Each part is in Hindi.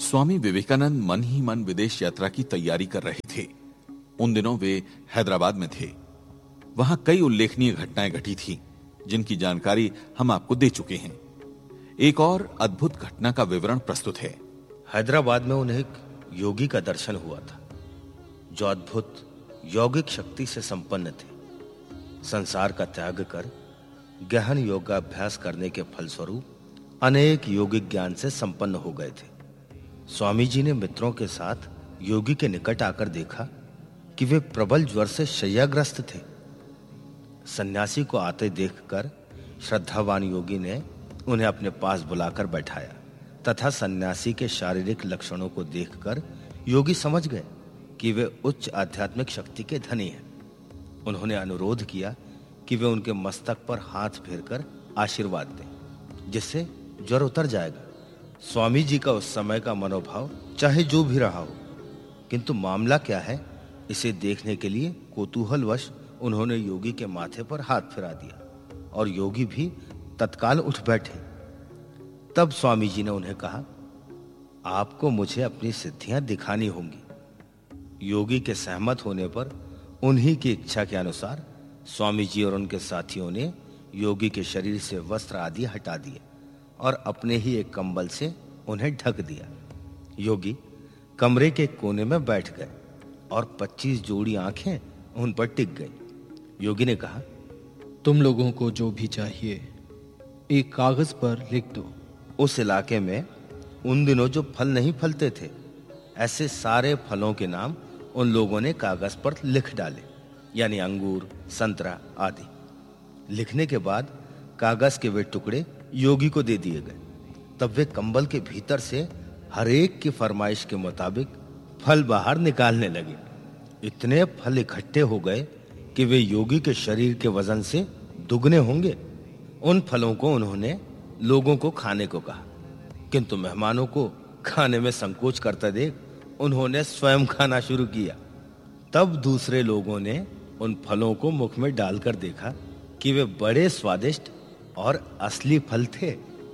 स्वामी विवेकानंद मन ही मन विदेश यात्रा की तैयारी कर रहे थे। उन दिनों वे हैदराबाद में थे। वहां कई उल्लेखनीय घटनाएं घटी थी जिनकी जानकारी हम आपको दे चुके हैं। एक और अद्भुत घटना का विवरण प्रस्तुत है। हैदराबाद में उन्हें एक योगी का दर्शन हुआ था जो अद्भुत यौगिक शक्ति से संपन्न थे। संसार का त्याग कर गहन योगाभ्यास करने के फलस्वरूप अनेक योगिक ज्ञान से संपन्न हो गए थे। स्वामी जी ने मित्रों के साथ योगी के निकट आकर देखा कि वे प्रबल ज्वर से शय्याग्रस्त थे। सन्यासी को आते देखकर श्रद्धावान योगी ने उन्हें अपने पास बुलाकर बैठाया तथा सन्यासी के शारीरिक लक्षणों को देखकर योगी समझ गए कि वे उच्च आध्यात्मिक शक्ति के धनी हैं। उन्होंने अनुरोध किया कि वे उनके मस्तक पर हाथ फेरकर आशीर्वाद दें, जिससे ज्वर उतर जाएगा। स्वामी जी का उस समय का मनोभाव चाहे जो भी रहा हो, किंतु मामला क्या है इसे देखने के लिए कौतूहलवश उन्होंने योगी के माथे पर हाथ फिरा दिया और योगी भी तत्काल उठ बैठे। तब स्वामी जी ने उन्हें कहा, आपको मुझे अपनी सिद्धियां दिखानी होंगी। योगी के सहमत होने पर उन्हीं की इच्छा के अनुसार स्वामी जी और उनके साथियों ने योगी के शरीर से वस्त्र आदि हटा दिए और अपने ही एक कंबल से उन्हें ढक दिया। योगी कमरे के कोने में बैठ गए और 25 जोड़ी आंखें उन पर टिक गई। योगी ने कहा, तुम लोगों को जो भी चाहिए एक कागज पर लिख दो। उस इलाके में उन दिनों जो फल नहीं फलते थे, ऐसे सारे फलों के नाम उन लोगों ने कागज पर लिख डाले, यानी अंगूर, संतरा आदि। लिखने के बाद कागज के वे टुकड़े योगी को दे दिए गए। तब वे कंबल के भीतर से हर एक की फरमाइश के मुताबिक फल बाहर निकालने लगे। इतने फल इकट्ठे हो गए कि वे योगी के शरीर के वजन से दुगने होंगे। उन फलों को उन्होंने लोगों को खाने को कहा, किंतु मेहमानों को खाने में संकोच करता देख उन्होंने स्वयं खाना शुरू किया। तब दूसरे लोगों ने उन फलों को मुख में डालकर देखा कि वे बड़े स्वादिष्ट और असली फल थे।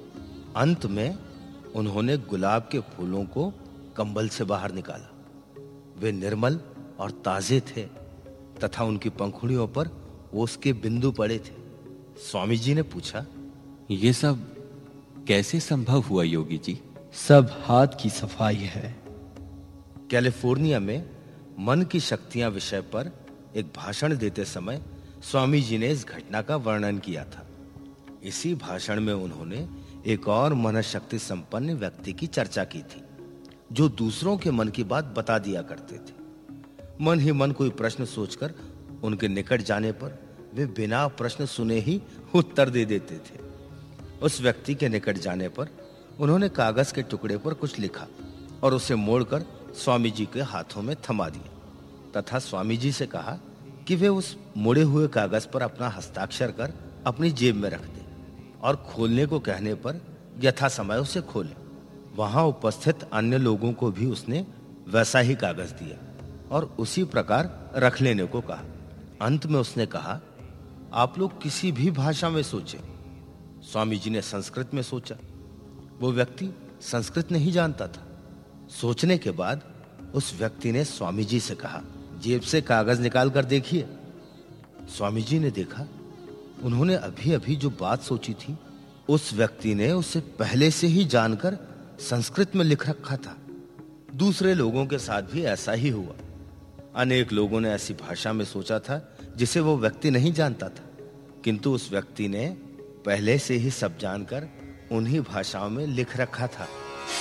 अंत में उन्होंने गुलाब के फूलों को कंबल से बाहर निकाला। वे निर्मल और ताजे थे तथा उनकी पंखुड़ियों पर ओस के बिंदु पड़े थे। स्वामी जी ने पूछा, ये सब कैसे संभव हुआ योगी जी? सब हाथ की सफाई है। कैलिफोर्निया में मन की शक्तियां विषय पर एक भाषण देते समय स्वामी जी ने इस घटना का वर्णन किया था। इसी भाषण में उन्होंने एक और मनशक्ति संपन्न व्यक्ति की चर्चा की थी जो दूसरों के मन की बात बता दिया करते थे। मन ही मन कोई प्रश्न सोचकर उनके निकट जाने पर वे बिना प्रश्न सुने ही उत्तर दे देते थे। उस व्यक्ति के निकट जाने पर उन्होंने कागज के टुकड़े पर कुछ लिखा और उसे मोड़कर स्वामी जी के हाथों में थमा दिया तथा स्वामी जी से कहा कि वे उस मुड़े हुए कागज पर अपना हस्ताक्षर कर अपनी जेब में रख दें और खोलने को कहने पर यथा समय उसे खोले। वहां उपस्थित अन्य लोगों को भी उसने वैसा ही कागज दिया और उसी प्रकार रख लेने को कहा। अंत में उसने कहा, आप लोग किसी भी भाषा में सोचें। स्वामी जी ने संस्कृत में सोचा। वो व्यक्ति संस्कृत नहीं जानता था। सोचने के बाद उस व्यक्ति ने स्वामी जी से कहा, जेब से कागज निकाल कर देखिए। स्वामी जी ने देखा। उन्होंने अभी अभी जो बात सोची थी उस व्यक्ति ने उसे पहले से ही जानकर संस्कृत में लिख रखा था। दूसरे लोगों के साथ भी ऐसा ही हुआ। अनेक लोगों ने ऐसी भाषा में सोचा था जिसे वो व्यक्ति नहीं जानता था, किंतु उस व्यक्ति ने पहले से ही सब जानकर उन्हीं भाषाओं में लिख रखा था।